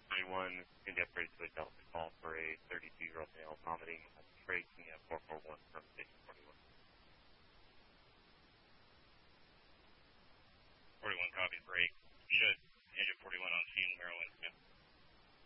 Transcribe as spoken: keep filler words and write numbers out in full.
twenty-one is going to be upgraded to a Delta call for